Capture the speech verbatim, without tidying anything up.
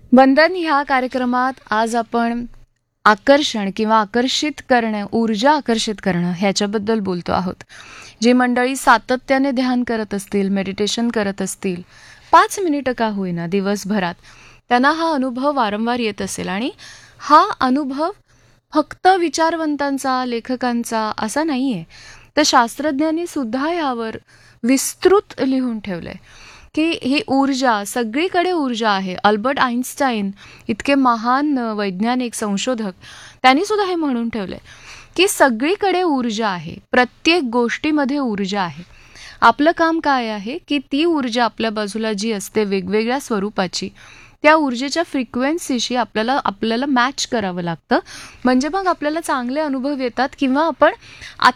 बंधन ह्या कार्यक्रमात आज आपण आकर्षण किंवा आकर्षित करणं, ऊर्जा आकर्षित करणं ह्याच्याबद्दल बोलतो आहोत. जी मंडळी सातत्याने ध्यान करत असतील, मेडिटेशन करत असतील, पाच मिनिटं का होईना दिवसभरात, त्यांना हा अनुभव वारंवार येत असेल. आणि हा अनुभव फक्त विचारवंतांचा, लेखकांचा असा नाही आहे, तर शास्त्रज्ञांनी सुद्धा यावर विस्तृत लिहून ठेवलंय की ही ऊर्जा, सगळीकडे ऊर्जा आहे. अल्बर्ट आइन्स्टाईन इतके महान वैज्ञानिक संशोधक, त्यांनी सुद्धा हे म्हणून ठेवलंय की सगळीकडे ऊर्जा आहे, प्रत्येक गोष्टीमध्ये ऊर्जा आहे. आपलं काम काय आहे की ती ऊर्जा आपल्या बाजूला जी असते वेगवेगळ्या स्वरूपाची, त्या ऊर्जेच्या फ्रिक्वेन्सीशी आपल्याला आपल्याला मॅच करावं लागतं. म्हणजे मग आपल्याला चांगले अनुभव येतात किंवा आपण